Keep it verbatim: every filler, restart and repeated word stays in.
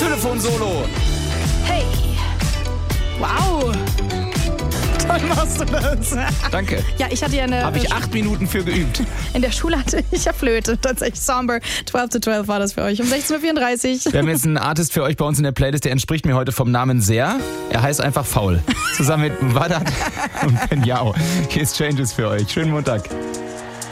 Telefon-Solo. Hey. Wow. Toll machst du das. Danke. Ja, ich hatte ja eine... Habe ich acht Minuten für geübt. In der Schule hatte ich ja Flöte. Tatsächlich Somber. zwölf zu zwölf war das für euch. Um sechzehn Uhr vierunddreißig. Wir haben jetzt einen Artist für euch bei uns in der Playlist, der entspricht mir heute vom Namen sehr. Er heißt einfach Faul. Zusammen mit Wadat und Ben Yao. Hier ist Changes für euch. Schönen Montag.